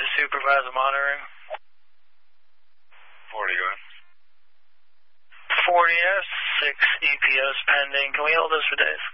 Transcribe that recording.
to supervisor monitoring. 40, go ahead. 40S, 6 EPOs pending. Can we hold this for days?